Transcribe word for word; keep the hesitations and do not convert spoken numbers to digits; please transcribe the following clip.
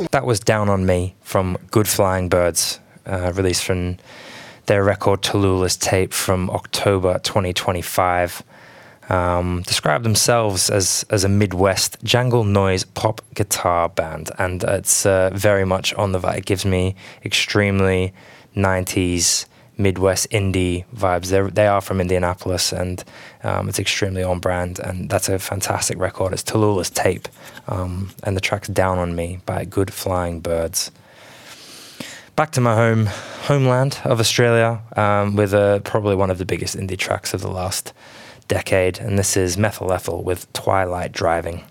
That was Down on Me from Good Flying Birds, uh, released from their record Tallulah's Tape from October twenty twenty-five. Um, describe themselves as, as a Midwest jangle noise pop guitar band, and it's uh, very much on the vibe. It gives me extremely nineties Midwest indie vibes. They're, they are from Indianapolis, and um, it's extremely on brand, and that's a fantastic record. It's Tallulah's Tape, um, and the track's Down on Me by Good Flying Birds. Back to my home homeland of Australia, um, with uh, probably one of the biggest indie tracks of the last decade, and this is Methyl Ethel with Twilight Driving.